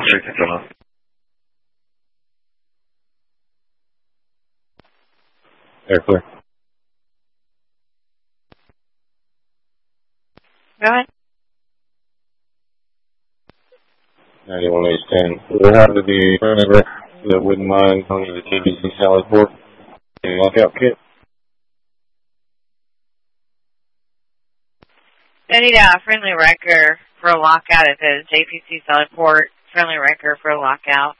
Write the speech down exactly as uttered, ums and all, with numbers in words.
sixty-five. Air clear. Go ahead. ninety-one H ten. What happened to the friend ever that wouldn't mind going to the T B C salad port? Any lockout kit? I need a friendly wrecker for a lockout. It says J P C solid port, friendly wrecker for a lockout.